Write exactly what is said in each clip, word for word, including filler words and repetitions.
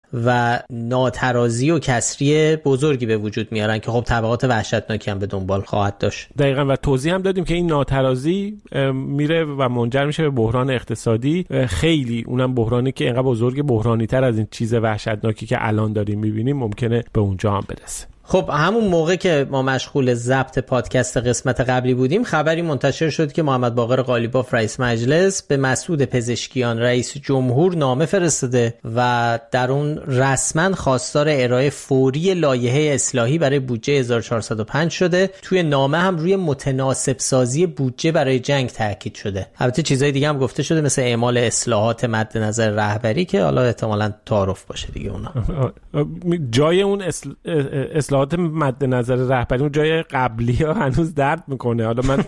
و ناترازی و کسری بزرگی به وجود میارن که خب تبعات وحشتناکی هم به دنبال خواهد داشت. دقیقاً و توضیح هم دادیم که این ناترازی میره و منجر میشه به بحران اقتصادی، خیلی اونم بحرانی که اینقدر بزرگ، بحرانی تر از این چیز وحشتناکی که الان داریم میبینیم ممکنه به اونجا هم برسه. خب همون موقع که ما مشغول ضبط پادکست قسمت قبلی بودیم خبری منتشر شد که محمد باقر قالیباف رئیس مجلس به مسعود پزشکیان رئیس جمهور نامه فرستاده و در اون رسما خواستار ارائه فوری لایحه اصلاحی برای بودجه هزار و چهارصد و پنج شده. توی نامه هم روی متناسب سازی بودجه برای جنگ تاکید شده. البته چیزای دیگه هم گفته شده مثل اعمال اصلاحات مد نظر رهبری که حالا احتمالاً تعارف باشه دیگه اونا. جای اون اصلاح مد نظر رهبری اون جای قبلی ها هنوز درد میکنه. حالا من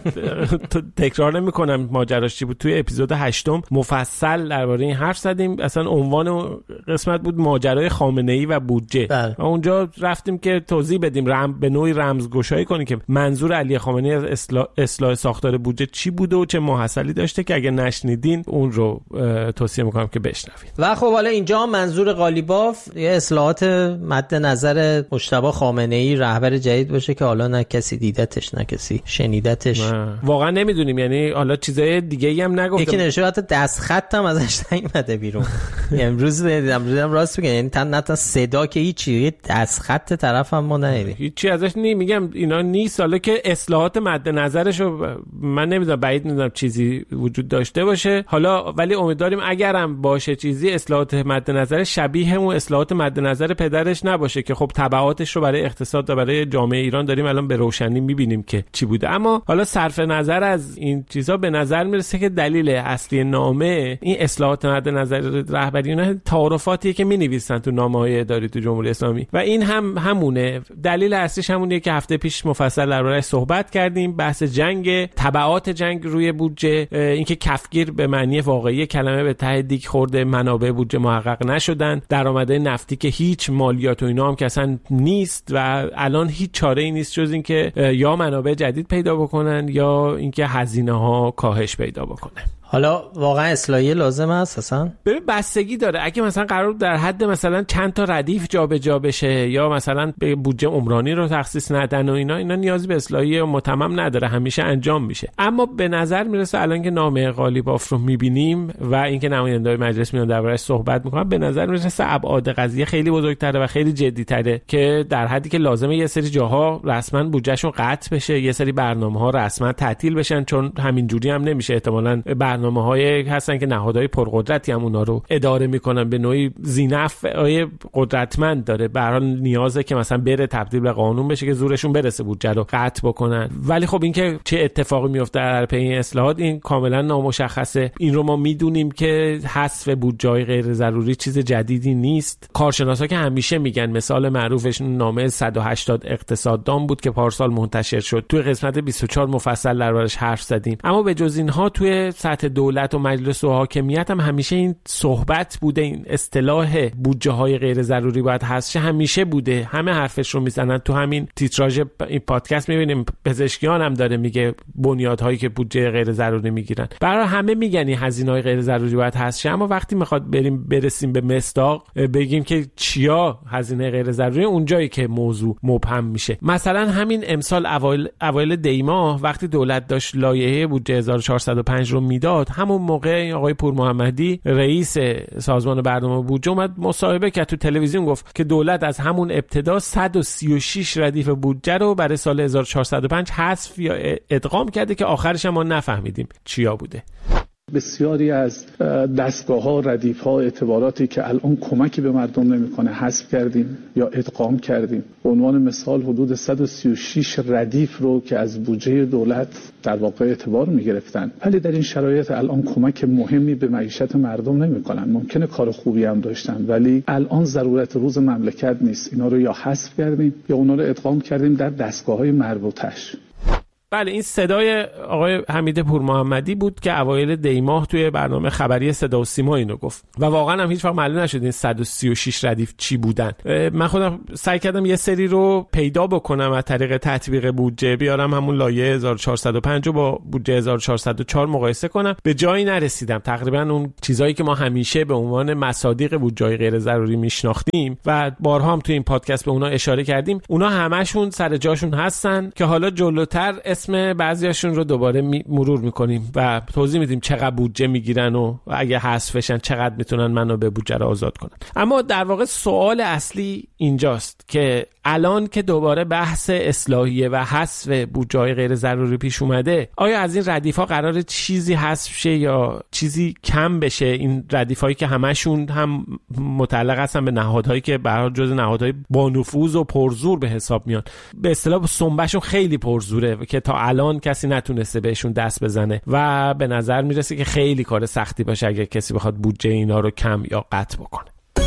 تکرار نمی کنم ماجراش چی بود. توی اپیزود هشتم مفصل درباره این حرف زدیم. اصلا عنوان قسمت بود ماجرای خامنه‌ای و بودجه. و اونجا رفتیم که توضیح بدیم، رم به نوعی رمزگشایی کنیم که منظور علی خامنه‌ای از اصلاح, اصلاح ساختار بودجه چی بوده و چه ماحصلی داشته که اگه نشنیدین اون رو توصیه میکنم که بشنوید. و خب حالا اینجا منظور قالیباف یه اصلاحات مد نظر مجتبی خامنه‌ای رهبر جدید باشه که حالا نه کسی دیدتش نه کسی شنیدتش. واقعا نمیدونیم، یعنی حالا چیزای دیگه‌ای هم نگفته. یکی نشه حتی دست خط هم ازش نیومده بیرون. امروز امروز هم راست میگن، یعنی تن نه صدا که هیچی، دست خط طرف هم ما ندیدیم. هیچی ازش نی میگم اینا نیست. حالا که اصلاحات مد نظرشو من نمیدونم، بعید میدونم چیزی وجود داشته باشه. حالا ولی امیدواریم اگرم باشه چیزی، اصلاحات مد نظر شبیه اون اصلاحات مد نظر پدرش نباشه که خب تبعاتش رو برای اقتصاد و برای جامعه ایران داریم الان به روشنی میبینیم که چی بوده. اما حالا صرف نظر از این چیزا به نظر میرسه که دلیل اصلی نامه این اصلاحات مد نظر رهبری اینا تعارفاتیه که مینویسن تو نامه‌های اداری تو جمهوری اسلامی و این هم همونه. دلیل اصلیش همونیه که هفته پیش مفصل درباره‌اش صحبت کردیم، بحث جنگ، تبعات جنگ روی بودجه، اینکه کفگیر به معنی واقعی کلمه به ته دیگ خورده، منابع بودجه محقق نشدن، درآمدهای نفتی که هیچ، مالیات و اینا هم که اصلا نیست و الان هیچ چاره‌ای نیست جز اینکه یا منابع جدید پیدا بکنن یا اینکه هزینه‌ها کاهش پیدا بکنه. حالا واقعا اصلاحی لازم است اصلا؟ ببین بستگی داره. اگه مثلا قرار در حد مثلا چند تا ردیف جابجا بشه یا مثلا به بودجه عمرانی رو تخصیص ندن و اینا اینا نیازی به اصلاحی متمم نداره، همیشه انجام میشه. اما به نظر میرسه الان که نامه قالیباف رو میبینیم و اینکه نماینده‌های مجلس میان دربارش صحبت میکنن، به نظر میرسه ابعاد قضیه خیلی بزرگتره و خیلی جدی‌تره که در حدی که لازمه یه سری جاها رسما بودجهشون قطع بشه، یه سری برنامه‌ها رسما تعطیل بشن، چون همینجوری هم نمیشه. احتمالاً برنامه‌های هستن که نهادهای پرقدرتی هم اونا رو اداره میکنن، به نوعی ذینفع قدرتمند داره، به هر حال نیازه که مثلا بره تبدیل به قانون بشه که زورشون برسه بودجه رو قطع بکنن. ولی خب اینکه چه اتفاقی میفته در پی این اصلاحات این کاملا نامشخصه. این رو ما میدونیم که حذف بودجه‌های غیر ضروری چیز جدیدی نیست. کارشناسا که همیشه میگن، مثال معروفش نامه صد و هشتاد اقتصاددان بود که پارسال منتشر شد. توی قسمت بیست و چهار مفصل دربارش حرف زدیم. اما به جز اینها توی سطح دولت و مجلس و حاکمیت هم همیشه این صحبت بوده، این اصطلاح بودجه‌های غیر ضروری باید حذف شه همیشه بوده. همه حرفش رو میزنن. تو همین تیتراژ این پادکست میبینیم پزشکیان هم داره میگه بنیادهایی که بودجه غیر ضروری میگیرن. برای همه میگن این هزینه‌های غیر ضروری باید حذف شه، اما وقتی میخواد بریم برسیم به مصداق بگیم که چیا هزینه غیر ضروری، اونجایی که موضوع مبهم میشه. مثلا همین امسال اوایل اوایل دیما وقتی دولت داشت لایحه بودجه هزار و چهارصد و پنج رو میداد، همون موقع آقای پور محمدی رئیس سازمان برنامه بودجه اومد مصاحبه کرد تو تلویزیون، گفت که دولت از همون ابتدا صد و سی و شش ردیف بودجه رو برای سال هزار و چهارصد و پنج حذف یا ادغام کرده که آخرش ما نفهمیدیم چیا بوده. بسیاری از دستگاه‌ها، ردیف‌ها، اعتباراتی که الان کمکی به مردم نمی‌کنه حذف کردیم یا ادغام کردیم. به عنوان مثال حدود صد و سی و شش ردیف رو که از بودجه دولت در واقع اعتبار می‌گرفتن، ولی در این شرایط الان کمک مهمی به معیشت مردم نمی‌کنن. ممکنه کار خوبی هم داشتن ولی الان ضرورت روز مملکت نیست. اینا رو یا حذف کردیم یا اونا رو ادغام کردیم در دستگاه‌های مربوطش. بله این صدای آقای حمید پور محمدی بود که اوایل دی ماه توی برنامه خبری صدا و سیما اینو گفت و واقعا هم هیچ وقت معلوم نشد این صد و سی و شش ردیف چی بودن. من خودم سعی کردم یه سری رو پیدا بکنم از طریق تطبیق بودجه، بیارم همون لایه هزار و چهارصد و پنج رو با بودجه هزار و چهارصد و چهار مقایسه کنم، به جایی نرسیدم. تقریبا اون چیزایی که ما همیشه به عنوان مصادیق بودجه غیر ضروری میشناختیم و بارها هم توی این پادکست به اونا اشاره کردیم، اونا همشون سر جاشون هستن که حالا جلوتر اسم بعضیاشون رو دوباره می مرور میکنیم و توضیح میدیم چقدر بودجه میگیرن و اگه حذف بشن چقدر میتونن منو به بودجه رو آزاد کنن. اما در واقع سوال اصلی اینجاست که الان که دوباره بحث اصلاحیه و حذف بودجه غیر ضروری پیش اومده، آیا از این ردیف‌ها قراره چیزی حذف شه یا چیزی کم بشه؟ این ردیف‌هایی که همشون هم متعلق هستن به نهادهایی که به هر حال جزء نهادهای با نفوذ و پرزور به حساب میان، به اصطلاح سنبهشون خیلی پرزوره که تا الان کسی نتونسته بهشون دست بزنه و به نظر میرسه که خیلی کار سختی باشه اگه کسی بخواد بودجه اینا رو کم یا قطع بکنه.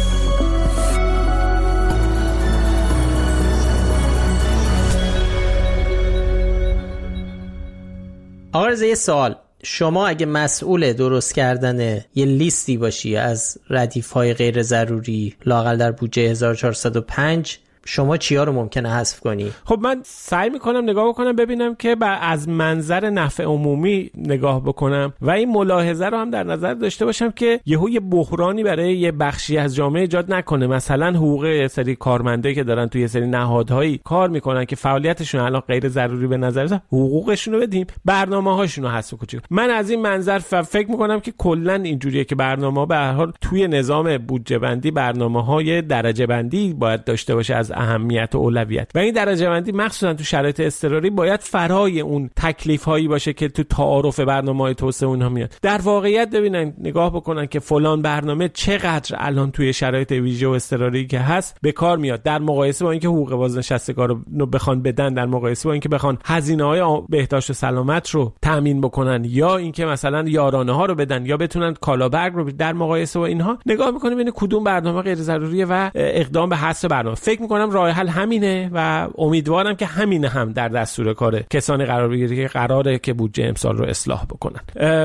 آقا رضا یه سوال، شما اگه مسئول درست کردن یه لیستی باشی از ردیف‌های غیر ضروری لااقل در بودجه هزار و چهارصد و پنج، شما چیا رو ممکنه حذف کنی؟ خب من سعی میکنم نگاه بکنم ببینم که از منظر نفع عمومی نگاه بکنم و این ملاحظه رو هم در نظر داشته باشم که یهو یه بحرانی برای یه بخشی از جامعه ایجاد نکنه. مثلا حقوق یه سری کارمندایی که دارن توی یه سری نهادهایی کار میکنن که فعالیتشون الان غیر ضروری به نظر میاد، حقوقشون رو بدیم، برنامه‌هاشون رو حذف کنیم. من از این منظر فکر میکنم که کلا اینجوریه که برنامه‌ها به هر حال توی نظام بودجه بندی برنامه‌های درجه بندی باید داشته باشه از اهمیت و اولویت و این درجه بندی مخصوصا تو شرایط اضطراری باید فرای اون تکلیف هایی باشه که تو تعارف برنامه‌های توسعه اونها میاد. در واقعیت ببینن نگاه بکنن که فلان برنامه چقدر الان توی شرایط ویژه و اضطراری که هست به کار میاد در مقایسه با اینکه حقوق بازنشستگان رو بخوان بدن، در مقایسه با اینکه بخوان هزینه‌های بهداشت و سلامت رو تامین بکنن یا اینکه مثلا یارانه ها رو بدن یا بتونن کالابرگ رو در مقایسه با اینها نگاه میکنیم ببینیم کدوم برنامه غیر ضروریه و اقدام به حذف برنامه. فکر میکنم راه حل همینه و امیدوارم که همینه هم در دستور کار کسانی قرار بگیره که قراره که بودجه امسال رو اصلاح بکنن.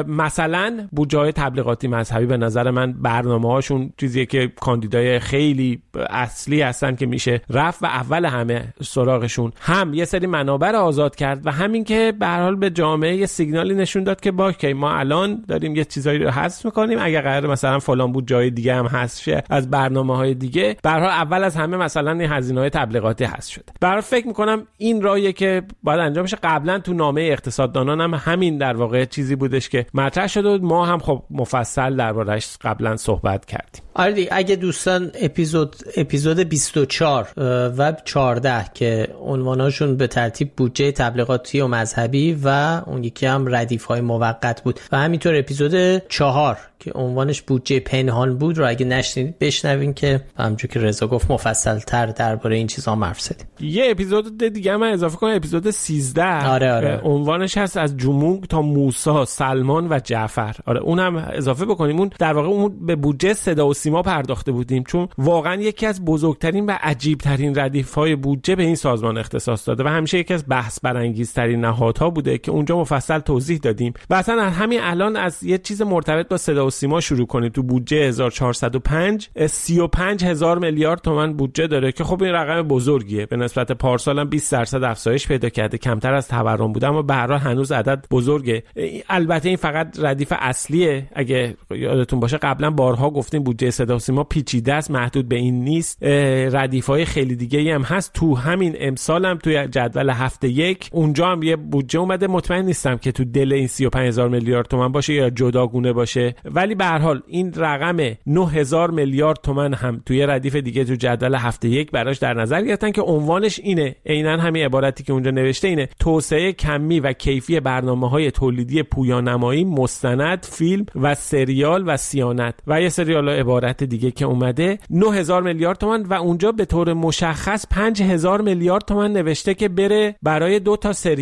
مثلا بودجه‌های تبلیغاتی مذهبی به نظر من برنامه‌هاشون چیزیه که کاندیدای خیلی اصلی هستن که میشه رفت و اول همه سراغشون هم یه سری منابع آزاد کرد و همین که به هر حال به جامعه یه سیگنالی نشون داد که باشه ما الان داریم یه چیزایی رو حذف می‌کنیم، اگر قراره مثلا فلان بودجه دیگه هم حذف شه از برنامه‌های دیگه، به هر حال اول از همه مثلا این هزینه‌های تبلیغاتی حذف شده. برای فکر میکنم این راهیه که باید انجام بشه. قبلا تو نامه اقتصاددانان هم همین در واقع چیزی بودش که مطرح شده و ما هم خب مفصل درباره‌اش قبلا صحبت کردیم. آره دیگه، اگه دوستان اپیزود اپیزود بیست و چهار و چهارده که عنواناشون به ترتیب بودجه تبلیغاتی و مذهبی و اون یکی هم ردیف‌های موقت بود و همینطور اپیزود چهار که عنوانش بودجه پنهان بود رو اگه نشنیدید بشنوین که همونجوری که رضا گفت مفصل‌تر درباره این چیزا حرف زدیم. یه اپیزود دیگه من اضافه کنم، اپیزود سیزده. آره آره. عنوانش هست از جمونگ تا موسی، سلمان و جعفر. آره اونم اضافه بکنیم. اون در واقع اون به بودجه صدا و سیما پرداخته بودیم چون واقعا یکی از بزرگترین و عجیب‌ترین ردیف‌های بودجه به این سازمان اختصاص داده و همیشه یکی از بحث برانگیزترین نهادها بوده که اونجا مفصل توضیح دادیم. و اصلا همین الان از یه چیز مرتبط با صدا و سیما شروع کنید. تو بودجه هزار و چهارصد و پنج سی و پنج هزار میلیارد تومان بودجه داره که خب این رقم بزرگیه، به نسبت پارسال هم بیست درصد افزایش پیدا کرده، کمتر از تورم بوده اما به هر حال هنوز عدد بزرگه. البته این فقط ردیف اصلیه، اگه یادتون باشه قبلا بارها گفتیم بودجه صدا و سیما پیچیده است، محدود به این نیست، ردیف‌های خیلی دیگه‌ای هم هست. تو همین امسال هم توی جدول هفته یک اونجا هم یه بودجه اومده، مطمئن نیستم که تو دل این سی و پنج هزار میلیارد تومان باشه یا جداگونه باشه، ولی به هر حال این رقم نه هزار میلیارد تومان هم توی ردیف دیگه تو جدول هفته یک براش در نظر گرفتن که عنوانش اینه، عیناً همین عبارتی که اونجا نوشته اینه: توسعه کمی و کیفی برنامه‌های تولیدی پویانمایی، مستند، فیلم و سریال و سیانت و یه سریال عبارت دیگه که اومده نه هزار میلیارد تومان و اونجا به طور مشخص پنج هزار میلیارد تومان نوشته که بره برای دو تا سریال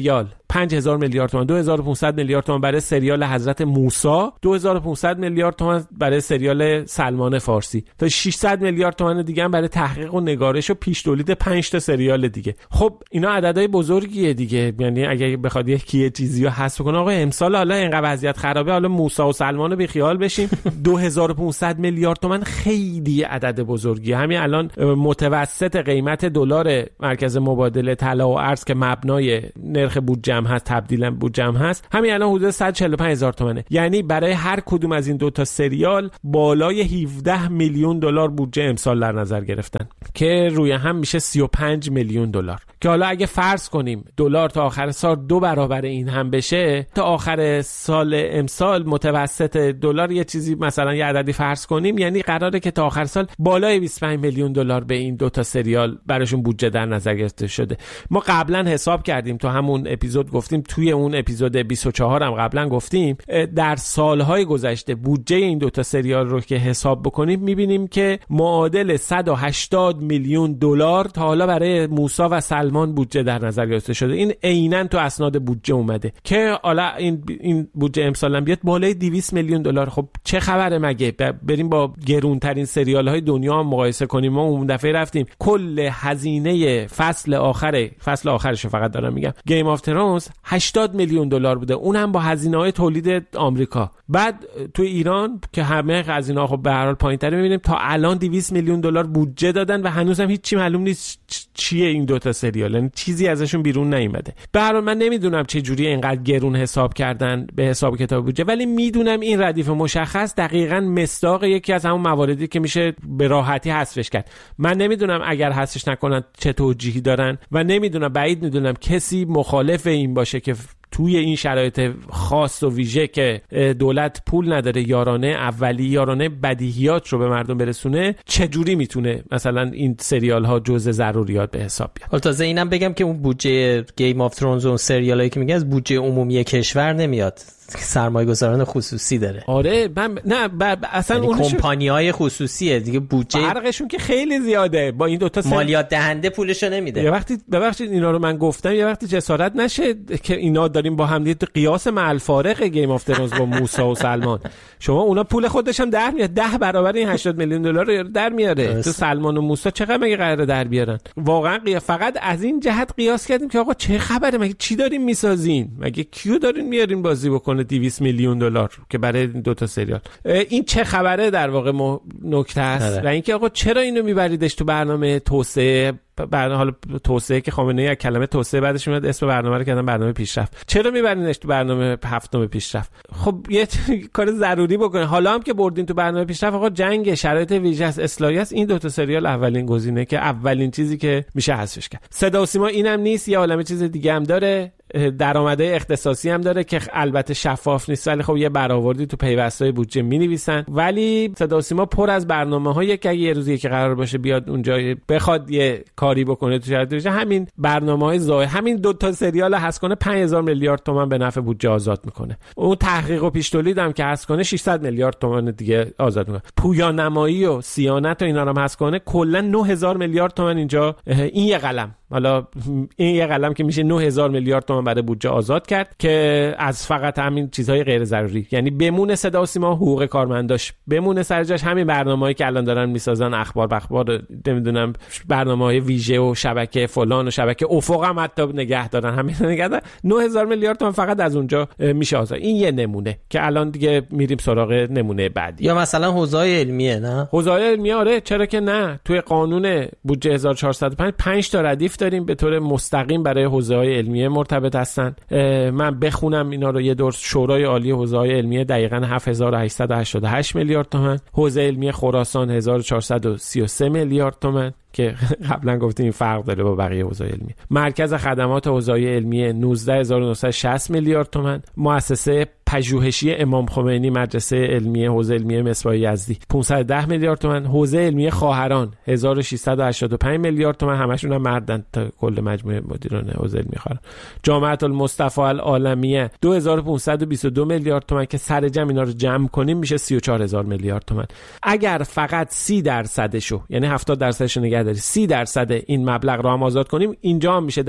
پنج هزار میلیارد تومان، دو هزار و پانصد میلیارد تومان برای سریال حضرت موسی، دو هزار و پانصد میلیارد تومان برای سریال سلمان فارسی، تا ششصد میلیارد تومان دیگه هم برای تحقیق و نگارش و پیش تولید پنج تا سریال دیگه. خب اینا عددهای بزرگیه دیگه، یعنی اگه بخواد یکی چیزی رو حساب کنه آقا امسال حالا اینقدر وضعیت خرابه، حالا موسی و سلمان رو بی خیال بشیم. دو هزار و پانصد میلیارد تومان خیلی عدد بزرگیه. همین الان متوسط قیمت دلار مرکز مبادله طلا و ارز که مبنای نرخ بودجه هست، تبدیل بودجه هست، همین الان حدود صد و چهل و پنج هزار تومانه. یعنی برای هر کدوم از این دو تا سریال بالای هفده میلیون دلار بودجه امسال در نظر گرفتن که روی هم میشه سی و پنج میلیون دلار. که حالا اگه فرض کنیم دلار تا آخر سال دو برابر این هم بشه، تا آخر سال امسال متوسط دلار یه چیزی مثلا یه عددی فرض کنیم، یعنی قراره که تا آخر سال بالای بیست و پنج میلیون دلار به این دو تا سریال براشون بودجه در نظر گرفته شده. ما قبلا حساب کردیم، تو همون اپیزود گفتیم، توی اون اپیزود بیست و چهار هم قبلا گفتیم، در سالهای گذشته بودجه این دو تا سریال رو که حساب بکنیم میبینیم که معادل صد و هشتاد میلیون دلار تا حالا برای موسی و سلمان بودجه در نظر گرفته شده. این عیناً تو اسناد بودجه اومده که حالا این این بودجه امسال هم بیاد بالای دویست میلیون دلار. خب چه خبره مگه؟ بریم با گرونترین سریال های دنیا هم مقایسه کنیم. ما اون دفعه رفتیم کل هزینه فصل آخر فصل آخرش فقط دارم میگم گیم آف ترونز هشتاد میلیون دلار بوده، اونم با هزینه‌های تولید آمریکا. بعد تو ایران که همه هزینه‌ها خب به هر حال پایین‌تر، می‌بینیم تا الان دویست میلیون دلار بودجه دادن و هنوزم هیچ چی معلوم نیست چیه این دو تا سریال، یعنی چیزی ازشون بیرون نیومده. به هر حال من نمیدونم چه جوری اینقدر گرون حساب کردن به حساب کتاب بودجه، ولی میدونم این ردیف مشخص دقیقاً مصداق یکی از همون مواردی که میشه به راحتی حذفش کرد. من نمیدونم اگر حذفش نکنن چه توجیهی دارن و نمیدونم، بعید میدونم کسی مخالف این باشه که توی این شرایط خاص و ویژه که دولت پول نداره یارانه اولی یارانه بدیهیات رو به مردم برسونه، چجوری میتونه مثلا این سریال ها جزء ضروریات به حساب بیاد. حالا تازه اینم بگم که اون بودجه گیم آف ترونز و سریال هایی که میگن از بودجه عمومی کشور نمیاد، سرمایه گذاران خصوصی داره. آره من نه ب... اصلا یعنی اون کمپانی های خصوصیه دیگه، بودجه فرقشون که خیلی زیاده با این دوتا سر... مالیات دهنده پولشو نمیده. یه وقتی ببخشید اینا رو من گفتم، یه وقتی جسارت نشه که اینا داریم با هم دیگه قیاس مع الفارق گیم آف ترونز با موسی و سلمان. شما اونا پول خودش هم در میاد، ده برابر این هشتاد میلیون دلار رو در میاره. تو سلمان و موسی چقدر مگه قراره در بیارن؟ واقعا قیاس فقط از این جهت قیاس کردیم که آقا چه خبره، مگه چی دارین میسازین، مگه کیو دارین میارین بازی بکنه دویست میلیون دلار که برای دو تا سریال. این چه خبره در واقع م... نکته است. و اینکه آقا چرا اینو میبریدش تو برنامه توسعه، برنامه حالا توسعه که خامنه‌ای از کلمه توسعه بعدش میاد اسم برنامه رو کردن برنامه پیشرفت، چرا میبرینش تو برنامه هفتم پیشرفت؟ خب یه کار ضروری بکنه. حالا هم که بردین تو برنامه پیشرفت، آقا جنگ شرایط ویژه است، اصلاحی است، این دو تا سریال اولین گزینه که اولین چیزی که میشه حذفش کرد. صدا و سیما اینم نیست، یه عالمه چیز دیگه هم داره، درآمده اختصاصی هم داره که البته شفاف نیست، ولی خب یه برآوردی تو پیوستای بودجه می‌نویسن. ولی صدا و سیما پر از برنامه‌های که اگه یه روزی که قرار باشه بیاد اونجا بخواد یه کاری بکنه تو شرایط ویژه، همین برنامه‌های ظاهر همین دو تا سریال حذف کنه پنج هزار میلیارد تومان به نفع بودجه آزاد میکنه. اون تحقیق و پیش تولید هم که حذف کنه ششصد میلیارد تومان دیگه آزاد میکنه. پویانمایی و صیانت و اینا رو هم حذف کنه کلا نه هزار میلیارد تومان اینجا این یه قلم. حالا این یه قلم که میشه نه هزار میلیارد تومان برای بودجه آزاد کرد که از فقط همین چیزهای غیر ضروری، یعنی بمونه صدا و سیما، حقوق کارمنداش بمونه سر جاش، همین برنامه‌ای که الان دارن میسازن، اخبار بخبار نمیدونم برنامه‌های ویژه و شبکه فلان و شبکه افق هم حتی نگه دارن، همین نگه دارن. نه هزار میلیارد تومان فقط از اونجا میشه آزاد. این یه نمونه که الان دیگه میریم سراغ نمونه بعدی. یا مثلا حوزه‌های علمیه، نه حوزه‌های علمیه، آره چرا که نه. توی قانون بودجه هزار و چهارصد و پنج پنج تا ردیف داریم به طور مستقیم برای حوزه‌های علمیه مرتبط هستن. من بخونم اینا رو. یه دور شورای عالی حوزه‌های علمیه دقیقاً هفت هزار و هشتصد و هشتاد و هشت میلیارد تومان، حوزه علمی خراسان هزار و چهارصد و سی و سه میلیارد تومان که قبلا گفتیم این فرق داره با بقیه حوزه‌های علمیه. مرکز خدمات حوزه‌های علمیه نوزده هزار و نهصد و شصت میلیارد تومان. مؤسسه پژوهشی امام خمینی مدرسه علمیه حوزه علمیه مصباح یزدی پانصد و ده میلیارد تومان. حوزه علمیه خواهران هزار و ششصد و هشتاد و پنج میلیارد تومان، همشون هم مردن تا کل مجموعه مدیران حوزه علمیه خواهران. جامعه المصطفى العالمیه دو هزار و پانصد و بیست و دو میلیارد تومان که سر جمع اینا رو جمع کنیم میشه سی و چهار هزار میلیارد تومان. اگر فقط سی درصدشو، یعنی هفتاد درصدشو نگه داری، سی درصد این مبلغ رو هم آزاد کنیم، اینجا هم میشه ده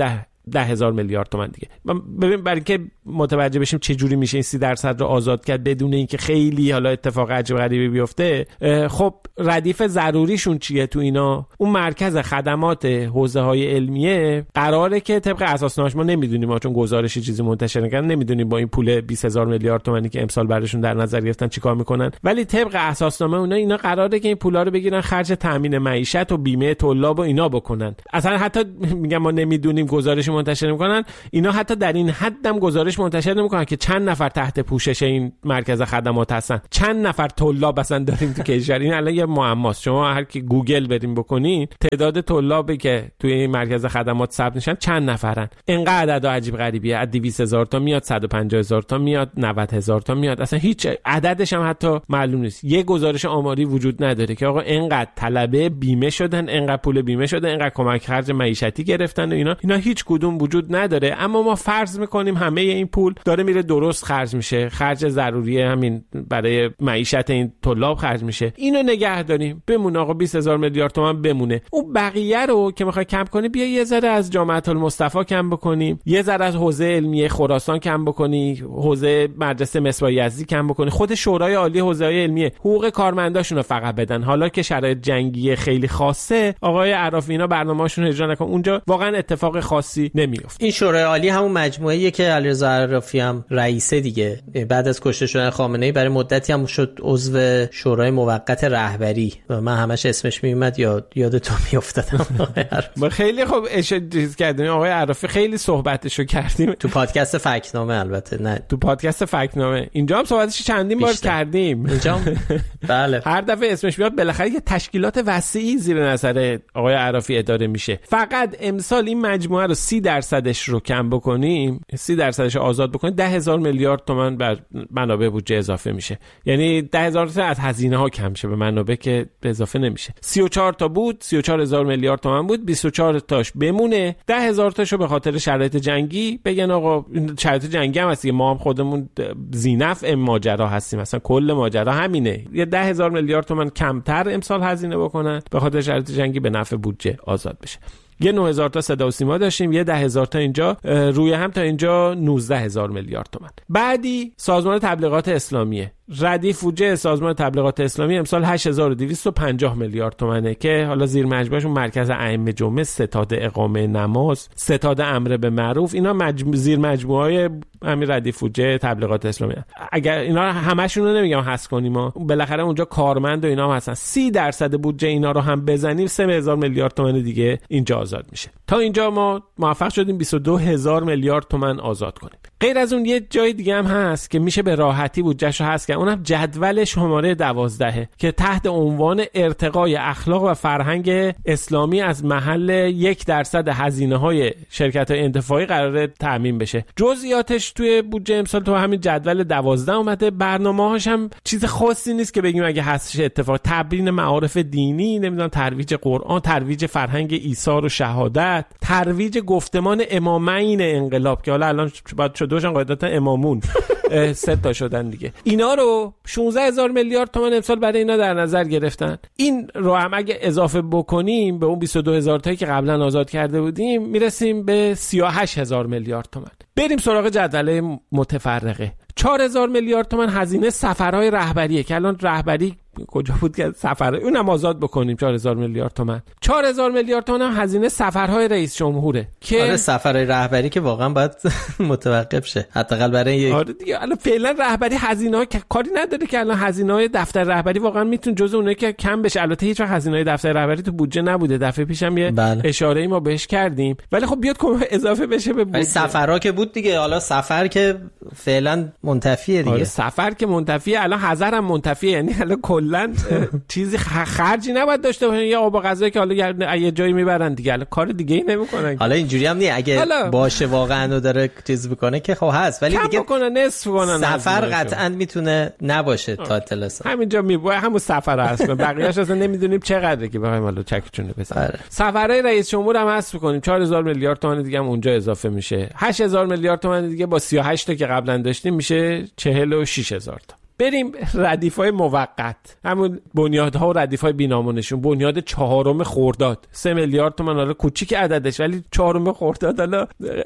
ده هزار میلیارد تومان دیگه. ببین برای اینکه متوجه بشیم چه جوری میشه این سی درصد رو آزاد کرد بدون اینکه خیلی حالا اتفاق عجیب غریبی بیفته، خب ردیف ضروریشون چیه تو اینا؟ اون مرکز خدمات حوزه های علمیه قراره که طبق اساسنامه‌اش، ما نمیدونیم ما چون گزارشی چیزی منتشر نکردن نمیدونیم با این پول بیست هزار میلیارد تومانی که امسال براشون در نظر گرفتن چیکار میکنن، ولی طبق اساسنامه اونا اینا قراره که این پولا رو بگیرن خرج تامین معیشت و بیمه طلاب و اینا بکنن. اصلا حتی میگم ما نمیدونیم گزارش منتشر نمیکنن، اینا حتی در این حدم گزارش منتشر نمیکنن که چند نفر تحت پوشش این مرکز خدمات هستن، چند نفر طلاب اصلا داریم تو کشور. این الان یه معماست. شما هر کی گوگل بریم بکنین تعداد طلابی که توی این مرکز خدمات ثبت نشن چند نفرن، اینقدر عدد عجیب غریبیه. از دویست هزار تا میاد، صد و پنجاه هزار تا میاد، نود هزار تا میاد، اصلا هیچ عددش هم حتی معلوم نیست. یه گزارش آماری وجود نداره که آقا اینقدر طلبه بیمه شدن، اینقدر پول بیمه شده، اینقدر کمک خرج معیشتی گرفتن و اینا اینا هیچ کدوم وجود نداره. اما ما فرض میکنیم همه این پول داره میره درست خرج میشه، خرج ضروری همین برای معیشت این طلاب خرج میشه. اینو نگه داریم بمونه، آقا بیست هزار میلیارد تومان بمونه. اون بقیه رو که میخوای کم کنی بیا یه ذره از جامعه المصطفی کم بکنیم، یه ذره از حوزه علمیه خراسان کم بکنی، حوزه مدرسه مصباح یزدی کم بکنی، خود شورای عالی حوزه های علمیه حقوق کارمنداشون رو فقط بدن. حالا که شرایط جنگی خیلی خاصه آقای عرافی اینا برنامه‌شون اجرا نکن، اونجا واقعا اتفاق خاصی نمیفته. این شورای عالی همون مجموعه‌ایه که علیرضا عرافی هم رئیسه دیگه، بعد از کشته شدن خامنه‌ای برای مدتی هم شد عضو شورای موقت رهبری و من همش اسمش میومد یاد یادتون میافتادم. ما خیلی خوب اشاره کردیم آقای عرافی، خیلی صحبتشو کردیم تو پادکست فکتنامه. البته نه تو پادکست فکتنامه، اینجا هم صحبتش چندین بار کردیم اینجا هم. بله هر دفعه اسمش میاد بالاخره یه تشکیلات وسیعی زیر نظر آقای عرافی اداره میشه. فقط امسال این مجموعه رو سی درصدش رو کم بکنیم، سی درصدش رو آزاد بکنیم، ده هزار میلیارد تومان بر منابع بودجه اضافه میشه. یعنی ده هزار تا از هزینه ها کم شه، به منابع که اضافه نمیشه. سی و چهار تا بود، سی و چهار هزار میلیارد تومان بود، بیست و چهار تاش بمونه، ده هزار تاشو به خاطر شرایط جنگی بگن آقا شرایط جنگی هم هست، ما هم خودمون ذی‌نفع ماجرا هستیم، مثلا کل ماجرا همینه. یه ده هزار میلیارد تومان کمتر امسال هزینه بکنن به خاطر شرایط جنگی، به نفع بودجه آزاد بشه. یه نه هزار تا صدا و سیما داشتیم، یه ده هزار تا اینجا، روی هم تا اینجا نوزده هزار میلیارد تومان. بعدی سازمان تبلیغات اسلامیه، ردیف بودجه سازمان تبلیغات اسلامی امسال هشت هزار و دویست و پنجاه میلیارد تومانه که حالا زیر مجموعهشون مرکز ائمه جمعه، ستاد اقامه نماز، ستاد امر به معروف، اینا مجموع زیر مجموعه همین ردیف بودجه تبلیغات اسلامی. اگر اینا همشون رو نمیگم حذف کنیم، ما بالاخره اونجا کارمند و اینا هم هستن، سی درصد بودجه اینا رو هم بزنیم سه هزار میلیارد تومان دیگه اینجا آزاد میشه. تا اینجا ما موفق شدیم بیست و دو هزار میلیارد تومان آزاد کنیم. غیر از اون یه جای دیگه هم هست که میشه به راحتی بودجهشو حذف کرد، اونم جدول شماره دوازده که تحت عنوان ارتقای اخلاق و فرهنگ اسلامی از محل یک درصد هزینه‌های شرکت‌های انتفاعی قراره تامین بشه. جزئیاتش توی بودجه امسال تو همین جدول دوازده اومده. برنامه‌هاش هم چیز خاصی نیست که بگیم اگه حذفش اتفاق، تبیین معارف دینی، نمیدونم ترویج قرآن، ترویج فرهنگ ایثار و شهادت، ترویج گفتمان امامین انقلاب که حالا الان بعد شدوشن قاعدتا امامون سه تا شدن دیگه. اینا رو شانزده هزار میلیارد تومان امسال برای اینا در نظر گرفتن. این رو هم اگه اضافه بکنیم به اون بیست و دو هزار تایی که قبلا آزاد کرده بودیم میرسیم به سی و هشت هزار میلیارد تومان. بریم سراغ جدول متفرقه. چهار هزار میلیارد تومان هزینه سفرهای رهبریه که الان رهبری کجا بود که سفر اونم آزاد بکنیم. چهار هزار میلیارد تومان. چهار هزار میلیارد تومان هم هزینه سفرهای رئیس جمهوره که آره سفرهای رهبری که واقعا باید متوقف شه حداقل برای یک آره دیگه. الان فعلا رهبری هزینه‌ها که کاری نداره که الان هزینه‌های دفتر رهبری واقعا میتونه جزء اونایی که کم بشه. البته هیچ وقت هزینه‌های دفتر رهبری تو بودجه نبوده، دفعه پیشم یه بله. اشاره‌ای ما بهش کردیم، ولی خب بیاد کم اضافه بشه به بودجه. سفرها که بود دیگه، حالا سفر که فعلا منتفیه دیگه. آره سفر که منتفیه، الان حضر هم منتفیه، یعنی الان کلا چیزی خرجی نباید داشته باشن، یا آب و غذایی که حالا یه جایی میبرن دیگه، الان کار دیگه ای نمیکنن. حالا اینجوری هم نیست اگه حالا باشه واقعا و داره چیز بکنه که خب هست، ولی دیگه بکنه نصف کنن. سفر قطعا میتونه نباشه تا اطلاع همینجا میبوه همون سفر هست، بقیه‌اش اصلا نمیدونیم چقدره که بخوایم حالا چکچونه بزنیم. سفرهای رئیس جمهور هم حذف کنیم، چهار هزار میلیارد تومان دیگه هم اونجا اضافه میشه. هشت هزار میلیارد تومان دیگه با سی و هشت تا که قبلا داشتیم میشه چهل و شش هزار تا. بریم ردیف‌های موقت، همون بنیادها و ردیف‌های بی‌نامونشون. بنیاد چهارم خرداد سه میلیارد تومان، حالا کوچیک عددش ولی چهارم خرداد حالا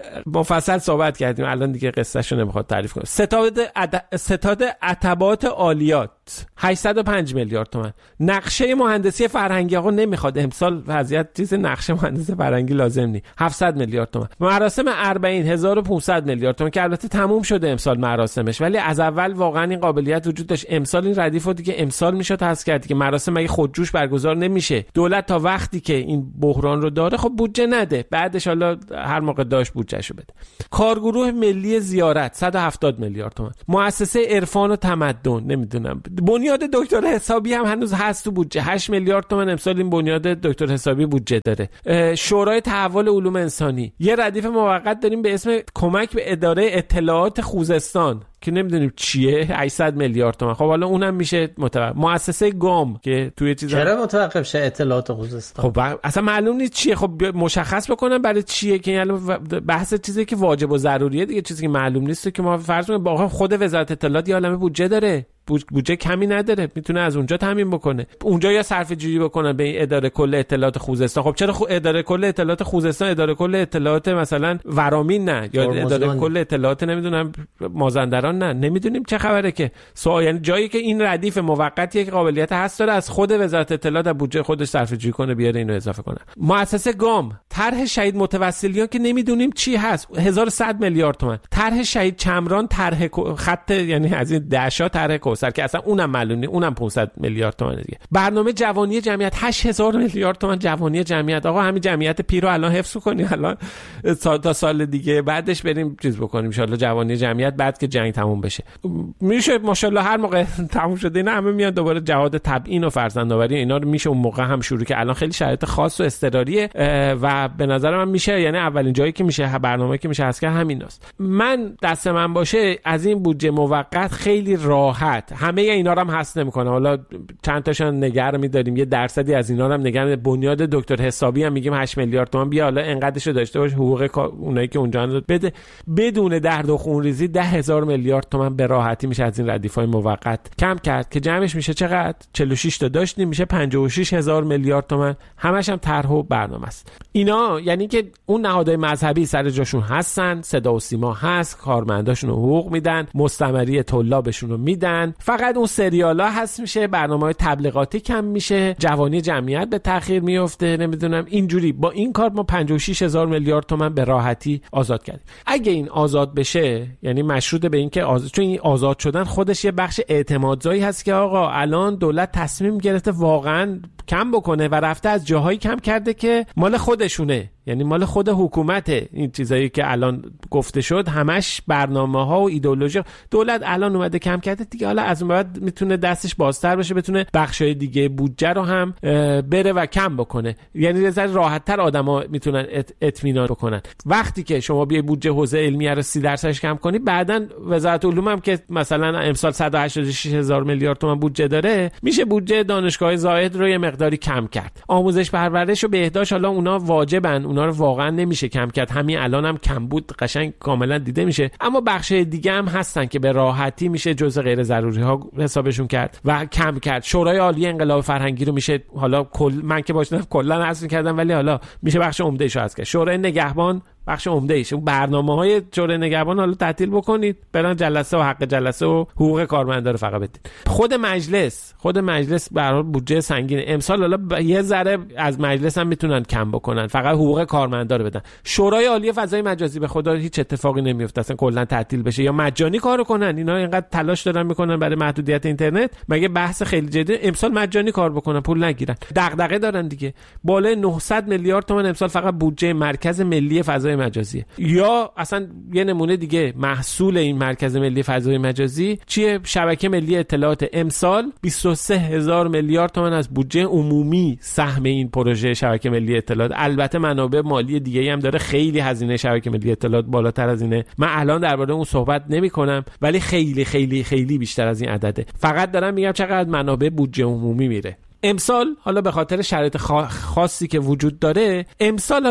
مفصل صحبت کردیم، الان دیگه قصه‌شو نمیخواد تعریف کنم. ستاد عد... ستاد عتبات عالیات هشتصد و پنج میلیارد تومان. نقشه مهندسی فرهنگی، آقا نمیخواد امسال وضعیت چیز نقشه مهندسی فرهنگی لازم نی، هفتصد میلیارد تومان. مراسم اربعین هزار و پانصد میلیارد تومان که البته تموم شده امسال مراسمش، ولی از اول واقعا این قابلیت وجود داشت. امسال این ردیفو دیگه امسال میشد حذف کرد که مراسم مگه خودجوش برگزار نمیشه؟ دولت تا وقتی که این بحران رو داره خب بودجه نده، بعدش حالا هر موقع داشت بودجهشو بده. کارگروه ملی زیارت صد و هفتاد میلیارد تومان. مؤسسه عرفان و تمدن نمیدونم، بنیاد دکتر حسابی هم هنوز هست تو بودجه، هشت میلیارد تومان امسال این بنیاد دکتر حسابی بودجه داره. شورای تحول علوم انسانی، یه ردیف موقت داریم به اسم کمک به اداره اطلاعات خوزستان که نمیدونیم چیه، هشتصد میلیارد تومان. خب حالا اونم میشه متوقف. مؤسسه گام که توی چیزا چرا متوقف شه اطلاعات خوزستان؟ خب اصلا معلوم نیست چیه، خب مشخص بکنن برای چیه که یعنی بحث چیزی که واجب و ضروریه دیگه، چیزی که معلوم نیست که ما فرض کنیم با خود وزارت اطلاعات یه عالمه بودجه داره، بودجه کمی نداره، میتونه از اونجا تامین بکنه، اونجا یا صرفه جویی بکنن به اداره کل اطلاعات خوزستان. خب چرا خو اداره کل اطلاعات خوزستان اداره کل اطلاعات مثلا ورامین نه، یا اداره کل اطلاعات نمیدونم مازندران نه، نمیدونیم چه خبره که سوال. یعنی جایی که این ردیف موقتی که قابلیت هست داره از خود وزارت اطلاعات از بودجه خودش صرفه جویی کنه بیاره اینو اضافه کنه. مؤسسه گام، طرح شهید متوسلیان که نمیدونیم چی هست هزار و صد میلیارد تومان. طرح شهید چمران، طرح خط یعنی از این دهشا طرح سر که اصلا اونم معلوم نیست، اونم پانصد میلیارد تومان دیگه. برنامه جوانی جمعیت هشت هزار میلیارد تومان. جوانی جمعیت، آقا همین جمعیت پیرو الان حفظ کنیم الان تا سال دیگه، بعدش بریم چیز بکنیم ان شاء الله جوانی جمعیت بعد که جنگ تموم بشه میشه ماشاءالله هر موقع تموم شده اینا همه میاد دوباره جهاد تبیین و فرزندآوری اینا رو میشه اون موقع هم شروع که الان خیلی شرایط خاص و اضطراریه و به نظر من میشه، یعنی اولین جایی که میشه برنامه‌ای که میشه هست که همیناست. من دست من باشه از این بودجه موقت خیلی راحت همه اینا رو هم هست نمیکنه، حالا چند تاشون نگر می‌داریم، یه درصدی از اینا رو هم نگر. بنیاد دکتر حسابی هم میگیم هشت میلیارد تومان بیا حالا انقدرشو داشته باش، حقوق اونایی که اونجا بده بدون درد و خونریزی ده هزار میلیارد تومان به راحتی میشه از این ردیف‌های موقت کم کرد که جمعش میشه چقدر؟ چهل و شش تا داشتیم میشه پنجاه و شش هزار میلیارد تومان. همش هم طرح و برنامه است. اینا یعنی که اون نهادهای مذهبی سر جاشون هستن، صدا و سیما هست، کارمنداشون حقوق میدن، مستمری طلابشون رو میدن، فقط اون سریالا هست میشه، برنامه‌های تبلیغاتی کم میشه، جوانی جمعیت به تأخیر میفته، نمیدونم اینجوری. با این کار ما پنجاه و شش هزار میلیارد تومان به راحتی آزاد کردیم. اگه این آزاد بشه یعنی مشروط به این که آزاد، چون این آزاد شدن خودش یه بخش اعتمادزایی هست که آقا الان دولت تصمیم گرفته واقعا کم بکنه و رفته از جاهایی کم کرده که مال خودشونه، یعنی مال خود حکومته. این چیزایی که الان گفته شد همش برنامه‌ها و ایدئولوژی دولت الان اومده کم کرده دیگه، حالا از اون بعد میتونه دستش بازتر بشه، بتونه بخشای دیگه بودجه رو هم بره و کم بکنه، یعنی یه ذره راحت‌تر آدما میتونن اطمینان بکنن. وقتی که شما بیای بودجه حوزه علمیه رو سی درصدش کم کنی، بعداً وزارت علوم هم که مثلا امسال صد و هشتاد و شش هزار میلیارد تومان بودجه داره، میشه بودجه دانشگاه زاید رو یه مقداری کم کرد. آموزش پرورش و بهداشت حالا اونا واجبن، اونا رو واقعا نمیشه کم کرد، همین الان هم کم بود قشنگ کاملا دیده میشه، اما بخش دیگه هم هستن که به راحتی میشه جزء غیر ضروری ها حسابشون کرد و کم کرد. شورای عالی انقلاب فرهنگی رو میشه حالا کل من که باشم کلا حذف کردم، ولی حالا میشه بخش عمده ایشو حذف کرد. شورای نگهبان بخش عمده ایش، اون برنامه‌های شورای نگهبان حالا تعطیل بکنید، برن جلسه و حق جلسه و حقوق کارمندا رو فقط بدید. خود مجلس خود مجلس به هر حال بودجه سنگینه امسال، حالا یه ذره از مجلس هم میتونن کم بکنن، فقط حقوق کارمندا رو بدن. شورای عالی فضای مجازی به خدا هیچ اتفاقی نمیفته اصلا کلا تعطیل بشه یا مجانی کارو کنن. اینا اینقدر تلاش دارن میکنن برای محدودیت اینترنت، مگه بحث خیلی جدی امسال مجانی کار بکنن پول نگیرن؟ دغدغه دارن دیگه. بالای نهصد میلیارد تومان امسال فقط بودجه مرکز ملی فضای مجازی. یا اصلا یه نمونه دیگه محصول این مرکز ملی فضای مجازی چیه؟ شبکه ملی اطلاعات امسال بیست و سه هزار میلیارد تومان از بودجه عمومی سهم این پروژه شبکه ملی اطلاعات. البته منابع مالی دیگه‌ای هم داره، خیلی هزینه شبکه ملی اطلاعات بالاتر از اینه، من الان درباره اون صحبت نمی‌کنم، ولی خیلی خیلی خیلی بیشتر از این عدده. فقط دارم میگم چقدر منابع بودجه عمومی میره امسال. حالا به خاطر شرایط خاصی که وجود داره امسال، حالا این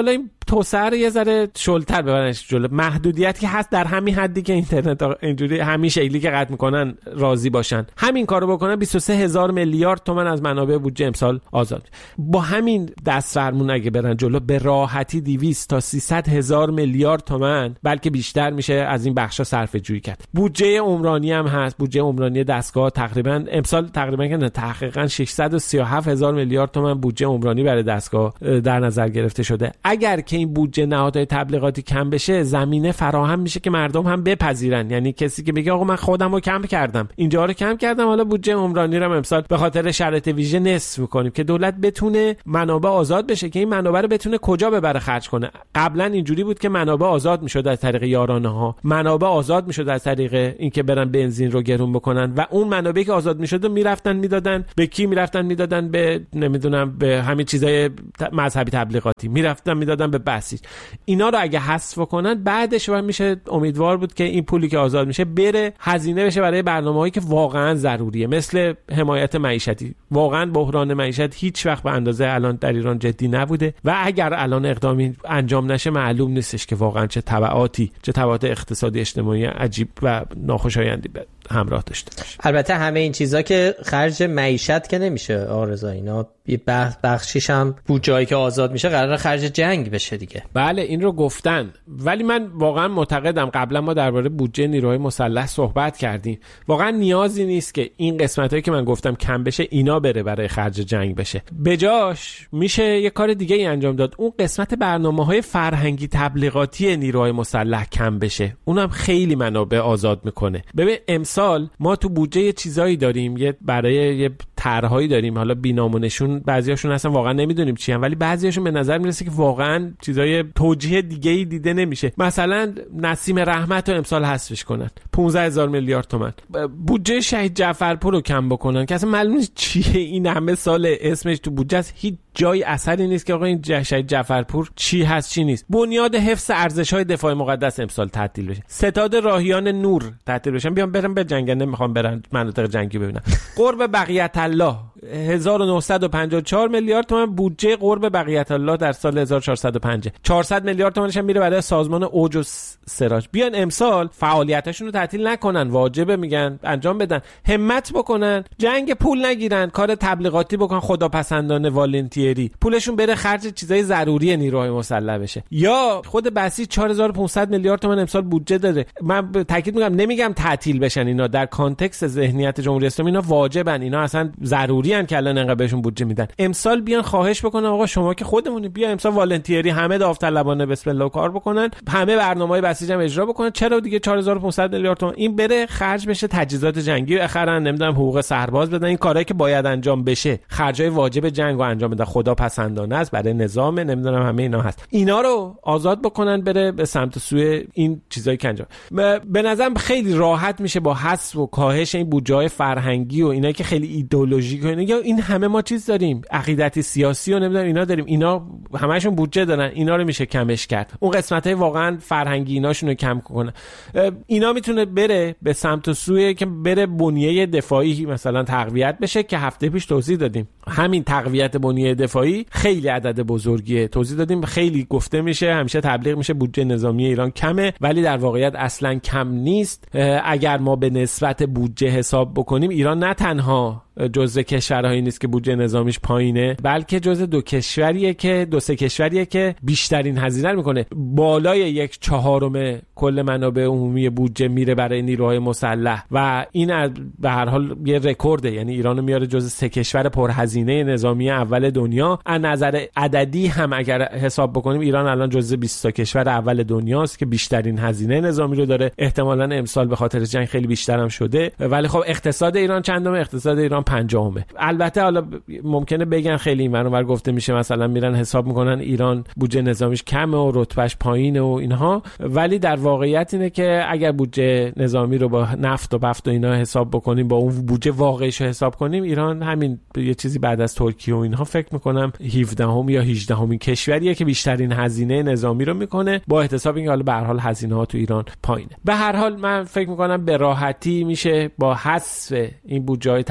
توسعه رو یه ذره شلتر ببرنش جلو، محدودیتی که هست در همین حدی که اینترنت اینجوری همین شکلی که قطع میکنن راضی باشن، همین کارو بکنن بیست و سه هزار میلیارد تومان از منابع بودجه امسال آزاد. با همین دست فرمون اگه برن جلو به راحتی دویست تا سیصد هزار میلیارد تومان بلکه بیشتر میشه از این بخشا صرفه جویی کرد. بودجه عمرانی هم هست، بودجه عمرانی دستگاه تقریبا امسال تقریبا که تحقیقا ششصد و سی و هفت هزار میلیارد تومان بودجه عمرانی برای دستگاه در نظر گرفته شده. اگر که این بودجه نهادهای تبلیغاتی کم بشه، زمینه فراهم میشه که مردم هم بپذیرن. یعنی کسی که بگه آقا من خودمو کم کردم، اینجا رو کم کردم، حالا بودجه عمرانی رو امسال به خاطر شرایط ویژه نصف می‌کنیم که دولت بتونه منابع آزاد بشه که این منابع رو بتونه کجا ببره خرج کنه. قبلا اینجوری بود که منابع آزاد میشد از طریق یارانه ها، منابع آزاد میشد از طریق اینکه برن بنزین رو گرون بکنن و اون منابعی که آزاد میشد میرفتن میدادن به کی؟ میرفتن میدادن به نمیدونم به همین چیزای مذهبی تبلیغاتی، میرفتن میدادن به بسیج. اینا رو اگه حذف کنن بعدش میشه امیدوار بود که این پولی که آزاد میشه بره هزینه بشه برای برنامه‌هایی که واقعا ضروریه، مثل حمایت معیشتی. واقعا بحران معیشت هیچ وقت به اندازه الان در ایران جدی نبوده و اگر الان اقدامی انجام نشه معلوم نیستش که واقعا چه تبعاتی چه تبعات اقتصادی اجتماعی عجیب و ناخوشایندی همراه داشته باشه. البته همه این چیزا که خرج معیشت که نمیشه آرزا، اینا یه بخشیش هم بودجه‌ای که آزاد میشه قراره خرج جنگ بشه دیگه. بله این رو گفتن، ولی من واقعا معتقدم قبلا ما درباره بودجه نیروهای مسلح صحبت کردیم، واقعا نیازی نیست که این قسمتایی که من گفتم کم بشه اینا بره برای خرج جنگ بشه. بجاش میشه یه کار دیگه ای انجام داد، اون قسمت برنامه‌های فرهنگی تبلیغاتی نیروهای مسلح کم بشه، اونم خیلی منابع آزاد میکنه. ببین امسال ما تو بودجه یه چیزایی داریم، یه برای یه طرحهایی داریم، حالا بی‌نامونشون بعضیاشون اصلا واقعا نمیدونیم چی ان، ولی بعضیاشون به نظر میرسه که واقعا چیزای توجیه دیگه‌ای دیده نمیشه. مثلا نسیم رحمت رو امسال حذفش کنن، پانزده هزار میلیارد تومان. بودجه شهید جعفرپور رو کم بکنن که اصلا معلوم نیست چیه، این همه سال اسمش تو بودجه است، هیچ جای اثری نیست که آقا این شهید جعفرپور چی هست چی نیست. بنیاد حفظ ارزش‌های دفاع مقدس امسال تعطیل بشه. ستاد راهیان نور تعطیل بشن، بیان برن به جنگ، نمیخوام برن مناطق جنگی ببینن. قرب بقیت الله هزار و نهصد و پنجاه و چهار میلیارد تومان بودجه قرب بقیت الله در سال هزار و چهارصد و پنج. چهارصد میلیارد تومانش هم میره برای سازمان اوج و سراج. بیان امسال فعالیتاشون رو تعطیل نکنن، واجبه میگن انجام بدن، همت بکنن، جنگ پول نگیرن، کار تبلیغاتی بکنن خداپسندانه والنتیری، پولشون بره خرج چیزای ضروری نیروهای مسلح بشه. یا خود بسیج چهار هزار و پانصد میلیارد تومان امسال بودجه داره. من تاکید میگم نمیگم تعطیل بشن اینا، در کانتکست ذهنیت جمهوری اسلامی اینا واجبن، اینا اصلا ضروری ان که الان انقدر بهشون بودجه میدن. امسال بیان خواهش بکنن آقا شما که خودمونی، بیا امسال والنتیری همه داوطلبانه بسم الله کار بکنن، همه برنامه‌های بسیج هم اجرا بکنن. چرا دیگه چهار هزار و پانصد میلیارد تومان این بره خرج بشه تجهیزات جنگی، اخرا نمیدونم حقوق سرباز بدن، این کارهایی که باید انجام بشه، خرجای واجب جنگ رو انجام بدن، خدا پسندانه است برای نظام، نمیدونم همه اینا هست، اینا رو آزاد بکنن بره به سمت سوی این چیزایی که انجام. به نظرم خیلی راحت میشه با حذف و کاهش این بودجه‌های فرهنگی و اینا که خیلی ایدئولوژیک و اینا، یا این همه ما چیز داریم، عقیدتی سیاسی و نمیدونم اینا داریم، اینا همشون بودجه دارن، اینا رو میشه کمش کرد، اون قسمت‌های واقعا فرهنگی ایناشون رو کم کنه. اینا میتونه بره به سمت و سوی که بره بنیه دفاعی مثلا تقویت بشه که هفته پیش توضیح دادیم. همین تقویت بنیه دفاعی خیلی عدد بزرگیه، توضیح دادیم، خیلی گفته میشه، همیشه تبلیغ میشه بودجه نظامی ایران کمه، ولی در واقعیت اصلا کم نیست. اگر ما به نسبت بودجه حساب بکنیم، ایران نه تنها جزء کشورهایی نیست که بودجه نظامیش پایینه، بلکه جزء دو کشوریه که دو سه کشوریه که بیشترین هزینه رو میکنه، بالای یک چهارم کل منابع عمومی بودجه میره برای نیروهای مسلح و این به هر حال یه رکورده، یعنی ایرانو میاره جزء سه کشور پرهزینه نظامی اول دنیا. از نظر عددی هم اگر حساب بکنیم ایران الان جزء بیست تا کشور اول دنیاست که بیشترین هزینه نظامی رو داره. احتمالاً امسال به خاطر جنگ خیلی بیشتر هم شده، ولی خب اقتصاد ایران چندمه؟ اقتصاد ایران پنجمه. البته حالا ممکنه بگن خیلی اینور اونور گفته میشه، مثلا میرن حساب میکنن ایران بودجه نظامیش کمه و رتبهش پایینه و اینها، ولی در واقعیت اینه که اگر بودجه نظامی رو با نفت و بفت و اینا حساب بکنیم، با اون بودجه واقعیش رو حساب کنیم، ایران همین یه چیزی بعد از ترکیه و اینها فکر میکنم هفدهم یا هجدهمین کشوریه که بیشترین هزینه نظامی رو میکنه، با احتساب اینکه حالا به هر حال هزینه ها تو ایران پایینه. به هر حال من فکر میکنم به راحتی میشه با حذف این بودجه های تبلیغات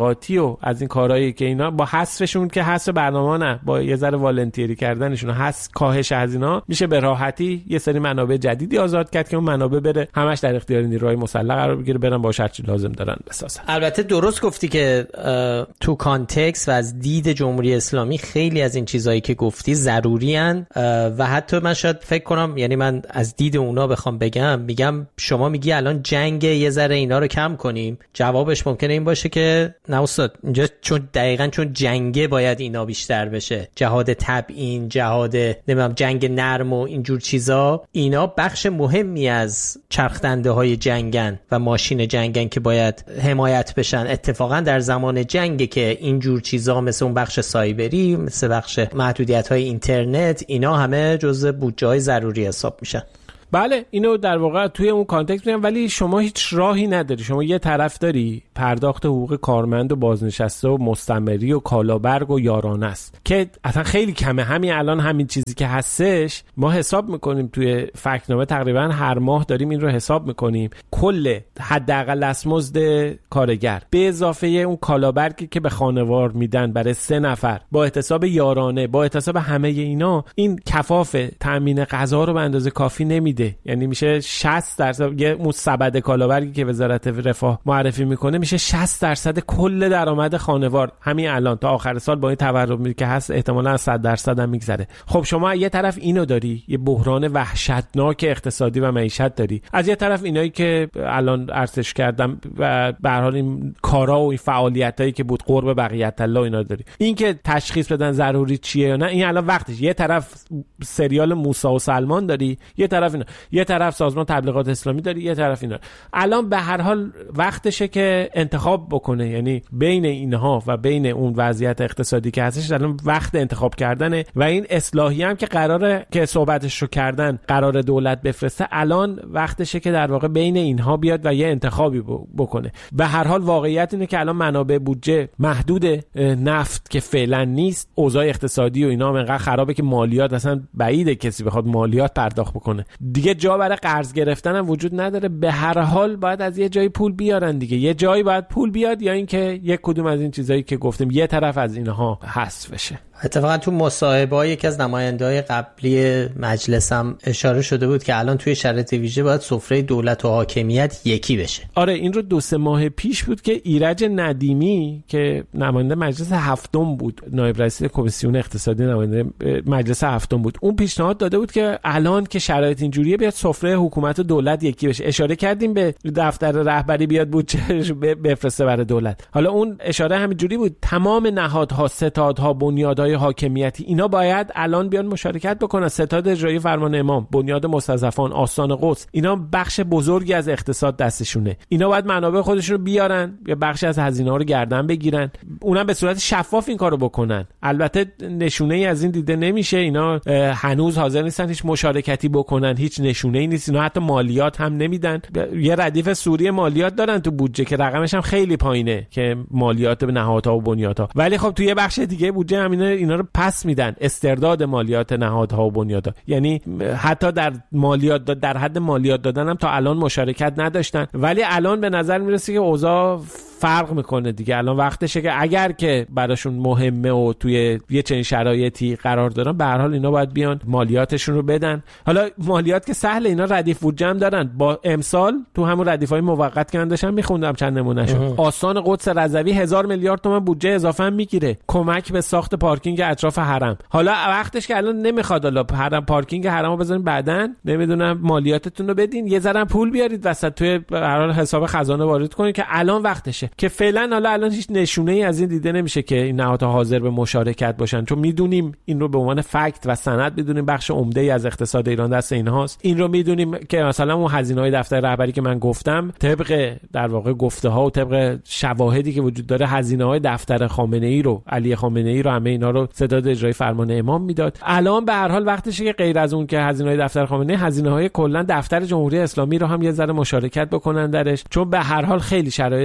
تبلیغاتی و از این کارهایی که اینا با حذفشون که حذف برنامه نه، با یه ذره والنتیری کردنشون، حذف کاهش هزینه‌ها، میشه به راحتی یه سری منابع جدیدی آزاد کرد که اون منابع بره همش در اختیار نیروهای مسلح قرار بگیره، برن با هر چی لازم دارن بسازن. البته درست گفتی که تو کانتکست و از دید جمهوری اسلامی خیلی از این چیزایی که گفتی ضروری ان و حتی من شاید فکر کنم، یعنی من از دید اونا بخوام بگم، میگم شما میگی الان جنگ یه ذره اینا رو کم کنیم، جوابش ممکنه این باشه که نه استاد، اینجا چون دقیقاً چون جنگه باید اینا بیشتر بشه، جهاد تبیین، جهاد نمیدونم جنگ نرم و اینجور چیزا، اینا بخش مهمی از چرخدنده های جنگن و ماشین جنگن که باید حمایت بشن. اتفاقا در زمان جنگ که اینجور چیزا مثل اون بخش سایبری، مثل بخش محدودیت های اینترنت، اینا همه جزء بودجه های ضروری حساب میشن. بله اینو در واقع توی اون کانتکست میگم، ولی شما هیچ راهی نداری. شما یه طرف داری پرداخت حقوق کارمند و بازنشسته و مستمری و کالابرگ و یارانه است که اصلا خیلی کمه. همین الان همین چیزی که هستش ما حساب میکنیم توی فکت‌نامه، تقریبا هر ماه داریم این رو حساب میکنیم، کل حداقل دستمزد کارگر به اضافه اون کالابرگی که به خانوار میدن برای سه نفر، با احتساب یارانه، با احتساب همه اینا، این کفاف تامین غذا رو به اندازه کافی نمیده. یعنی میشه شصت درصد یه مستبد کالابرگی که وزارت رفاه معرفی میکنه، میشه شصت درصد کل درآمد خانوار همین الان تا آخر سال با این تورمی که هست احتمالاً از صد درصد هم میگذره. خب شما یه طرف اینو داری، یه بحران وحشتناک اقتصادی و معیشت داری، از یه طرف اینایی که الان عرضش کردم و به هر حال این کارا و این فعالیتایی که بود قرب بقیت الله اینا داری. این که تشخیص بدن ضروری چیه یا نه، این الان وقتش. یه طرف سریال موسی و سلمان داری، یه طرف اینا، یه طرف سازمان تبلیغات اسلامی داری، یه طرف اینا. الان به هر حال وقتشه که انتخاب بکنه، یعنی بین اینها و بین اون وضعیت اقتصادی که هستش الان وقت انتخاب کردنه و این اصلاحی هم که قراره که صحبتش رو کردن قرار دولت بفرسته، الان وقتشه که در واقع بین اینها بیاد و یه انتخابی بکنه. به هر حال واقعیت اینه که الان منابع بودجه محدود، نفت که فعلا نیست، اوضاع اقتصادی و اینا هم انقدر خرابه که مالیات اصلا بعیده کسی بخواد مالیات پرداخت بکنه دیگه، جا برای قرض گرفتن هم وجود نداره. به هر حال باید از یه جایی پول بیارن دیگه، یه جایی باید پول بیاد، یا اینکه یک کدوم از این چیزایی که گفتیم یه طرف از اینها حذف بشه. اتفاقا تو مصاحبه‌های یکی از نماینده‌های قبلی مجلس هم اشاره شده بود که الان توی شرایط ویژه باید سفره دولت و حاکمیت یکی بشه. آره این رو دو سه ماه پیش بود که ایرج ندیمی که نماینده مجلس هفتم بود، نایب رئیس کمیسیون اقتصادی نماینده مجلس هفتم بود، اون پیشنهاد داده بود که الان که شرایط اینجوریه بیاد سفره حکومت و دولت یکی بشه. اشاره کردیم به دفتر رهبری بیاد بودجهش بفرسته برای دولت. حالا اون اشاره همینجوری بود، تمام نهادها، ستادها، بنیادهای حاکمیتی اینا باید الان بیان مشارکت بکنن. ستاد اجرایی فرمان امام، بنیاد مستضعفان، آستان قدس، اینا بخش بزرگی از اقتصاد دستشونه. اینا باید منابع خودشون رو بیارن یا بخش از هزینه‌ها رو گردن بگیرن، اونم به صورت شفاف این کارو بکنن. البته نشونه‌ای از این دیده نمیشه، اینا هنوز حاضر نیستن هیچ مشارکتی بکنن، هیچ نشونه‌ای نیست. اینا حتی مالیات هم نمیدن. یه ردیف سوری مالیات دارن تو بودجه که رقمش هم خیلی پایینه که مالیات به نهادها و بنیادها، ولی خب توی بخش دیگه بودجه هم اینا رو پس میدن، استرداد مالیات نهادها و بنیادها. یعنی حتی در مالیات داد در حد مالیات دادن هم تا الان مشارکت نداشتن، ولی الان به نظر میرسه که اوضاع فرق میکنه دیگه. الان وقتشه که اگر که براشون مهمه و توی یه چنین شرایطی قرار دارن، به هر حال اینا باید بیان مالیاتشون رو بدن. حالا مالیات که سهله، اینا ردیف بودجه هم دارن. با امسال تو همون ردیفای موقت که من داشتم میخوندم چند نمونهشو، آستان قدس رضوی هزار میلیارد تومان بودجه اضافه هم میگیره، کمک به ساخت پارکینگ اطراف حرم. حالا وقتش که الان نمیخواد حالا حرم پارکینگ حرمو بزنین بعدن، نمیدونم مالیاتتون رو بدین، یه ذره پول بیارید وسط توی هر حال حساب خزانه وارد کنید، که الان وقتشه. که فعلا حالا الان هیچ نشونه‌ای از این دیده نمیشه که این نهادها حاضر به مشارکت باشن، چون میدونیم این رو به عنوان فکت و سند میدونیم بخش عمده‌ای از اقتصاد ایران دست اینهاست. این رو میدونیم که مثلا اون هزینه‌های دفتر رهبری که من گفتم، طبق در واقع گفته‌ها و طبق شواهدی که وجود داره، هزینه‌های دفتر خامنه‌ای رو، علی خامنه‌ای رو، همه اینا رو ستاد اجرایی فرمان امام میداد. الان به هر حال وقتشه که غیر از اون که هزینه‌های دفتر خامنه‌ای، هزینه‌های کلا دفتر جمهوری اسلامی رو هم یه ذره مشارکت بکنن درش، چون به هر حال خیلی شرایط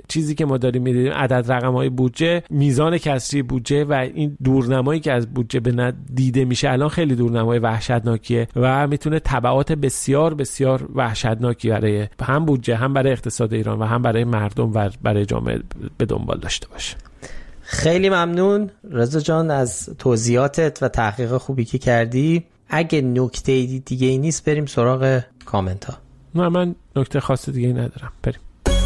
چیزی که ما داریم می‌دونیم عدد رقم‌های بودجه، میزان کسری بودجه و این دورنمایی که از بودجه به ند دیده میشه الان خیلی دورنمای وحشتناکیه و میتونه تبعات بسیار بسیار وحشتناکی برای هم بودجه، هم برای اقتصاد ایران و هم برای مردم و برای جامعه به دنبال داشته باشه. خیلی ممنون رضا جان از توضیحاتت و تحقیق خوبی که کردی. اگه نکته دیگه ای نیست بریم سراغ کامنت ها. نه من نکته خاص دیگه ای ندارم، بریم.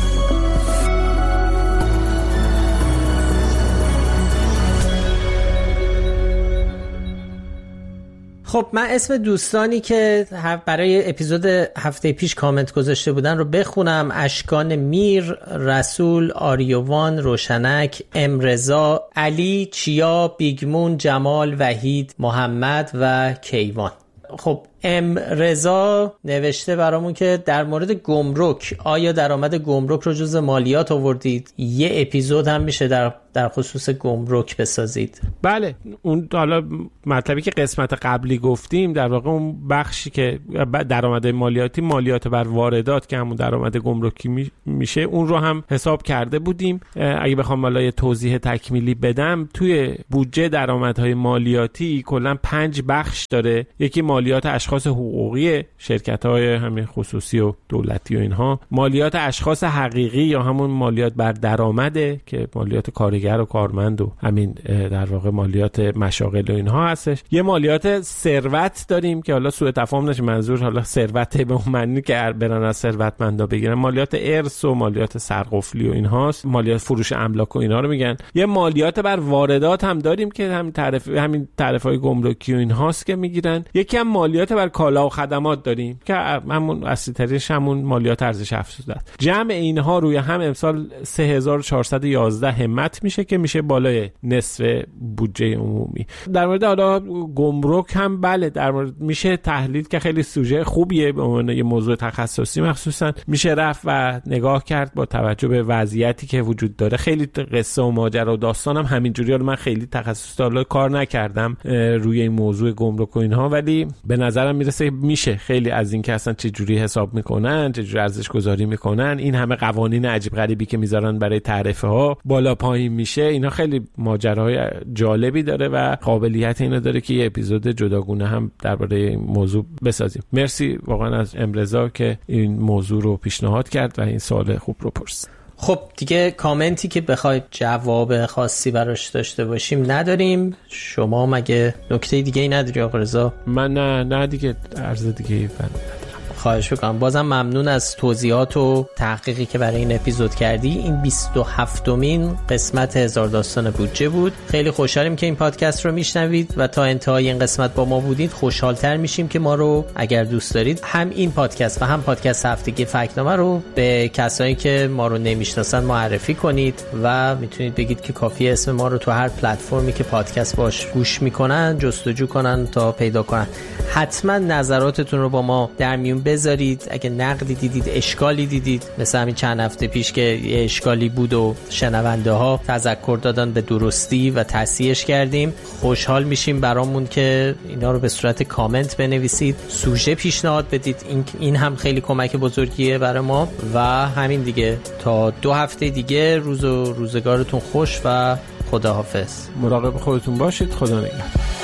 خب من اسم دوستانی که برای اپیزود هفته پیش کامنت گذاشته بودن رو بخونم. اشکان میر، رسول، آریوان، روشنک، امرزا، علی، چیا، بیگمون، جمال، وحید، محمد و کیوان. خب ام رضا نوشته برامون که در مورد گمرک، آیا درآمد گمرک رو جز مالیات آوردید؟ یه اپیزود هم میشه در در خصوص گمرک بسازید. بله، اون حالا مطلبی که قسمت قبلی گفتیم در واقع اون بخشی که درآمد مالیاتی، مالیات بر واردات که همون درآمد گمرکی میشه، اون رو هم حساب کرده بودیم. اگه بخوام حالا یه توضیح تکمیلی بدم، توی بودجه درآمدهای مالیاتی کلا پنج بخش داره. یکی مالیات اشخاص حقوقی، شرکت‌های همین خصوصی و دولتی و اینها، مالیات اشخاص حقیقی یا همون مالیات بر درآمده که مالیات کارگر و کارمند و همین در واقع مالیات مشاغل و اینها هستش. یه مالیات ثروت داریم که حالا سوء تفاهم نشه، منظور حالا ثروت به اون معنی که برن از ثروتمندا بگیرن. مالیات ارث و مالیات سرقفلی و اینهاست، مالیات فروش املاک و اینا رو میگن. یه مالیات بر واردات هم داریم که همین تعرفه همین تعرفه‌های گمرکی و اینهاست که میگیرن. یکی هم مالیات بر کالا و خدمات داریم که همون اصلی ترینش همون مالیات ارزش افزوده است. جمع اینها روی هم امسال سه هزار و چهارصد و یازده همت میشه که میشه بالای نصف بودجه عمومی. در مورد حالا گمرک هم بله، در مورد میشه تحلیل که خیلی سوژه خوبیه، به عنوان یه موضوع تخصصی مخصوصا میشه رفت و نگاه کرد با توجه به وضعیتی که وجود داره. خیلی قصه و ماجرا و داستانم همینجوری، حالا من خیلی تخصصی حالا کار نکردم روی این موضوع گمرک و اینها، ولی به نظرم میرسه میشه خیلی از این که اصلا چه جوری حساب میکنن، چه جوری ارزش گذاری میکنن، این همه قوانین عجیب غریبی که میذارن برای تعرفه ها بالا پایین میشه، اینا خیلی ماجراهای جالبی داره و قابلیت اینو داره که یه اپیزود جداگونه هم درباره این موضوع بسازیم. مرسی واقعا از امرزا که این موضوع رو پیشنهاد کرد و این سوال خوب رو پرسید. خب دیگه کامنتی که بخواید جواب خاصی براش داشته باشیم نداریم. شما مگه نکته دیگه ای نداری آقا رضا؟ من نه نه دیگه عرض دیگه ای ندارم. خواهش میکنم. بازم ممنون از توضیحات و تحقیقی که برای این اپیزود کردی. این بیست و هفتمین قسمت هزار داستان بودجه بود. خیلی خوشحالیم که این پادکست رو میشنوید و تا انتهای این قسمت با ما بودید. خوشحالتر میشیم که ما رو اگر دوست دارید هم این پادکست و هم پادکست هفتگی فکت‌نامه رو به کسایی که ما رو نمیشناسن معرفی کنید و میتونید بگید که کافیه اسم ما رو تو هر پلتفرمی که پادکست باش گوش میکنن جستجو کنن تا پیدا کنن. حتما نظراتتون رو با ما در میون بذارید. اگه نقدی دیدید، اشکالی دیدید، مثل همین چند هفته پیش که یه اشکالی بود و شنونده ها تذکر دادن به درستی و تصحیحش کردیم، خوشحال میشیم برامون که اینا رو به صورت کامنت بنویسید. سوژه پیشنهاد بدید، این این هم خیلی کمک بزرگیه برای ما. و همین دیگه، تا دو هفته دیگه روز و روزگارتون خوش و خداحافظ. مراقب خودتون باشید. خدا نگهدار.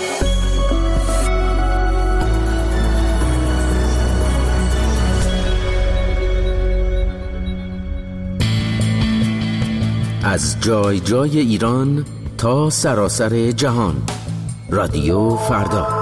از جای جای ایران تا سراسر جهان، رادیو فردا.